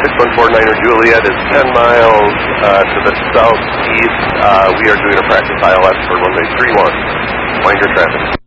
6149er Juliet is 10 miles to the southeast. We are doing a practice ILS for runway 31. Mind your traffic.